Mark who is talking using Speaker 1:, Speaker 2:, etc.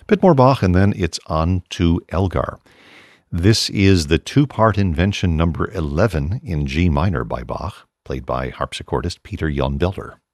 Speaker 1: Bit more Bach, and then it's on to Elgar. This is the two-part invention number 11 in G minor by Bach, played by harpsichordist Peter Jan Belder.